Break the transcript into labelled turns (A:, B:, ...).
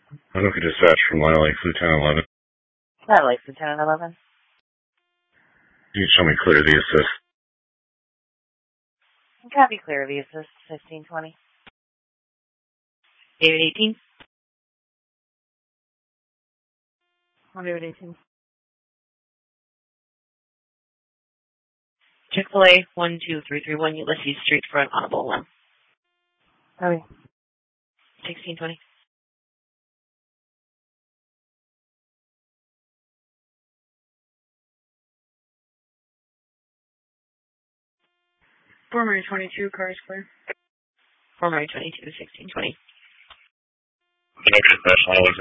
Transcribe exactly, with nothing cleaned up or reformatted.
A: I'm looking to dispatch from Lyle Lake, Lieutenant eleven.
B: Lyle Lake, Lieutenant eleven.
A: You can show me clear to the assist.
B: Copy, clear of the assist, fifteen twenty. David eighteen. One David eighteen. Chick-fil-A, one two three three one, Ulysses Street, front audible one. Copy. sixteen twenty. Former twenty-two, car is clear. Former twenty-two, sixteen twenty.
A: Okay, dispatch Lyle Lake.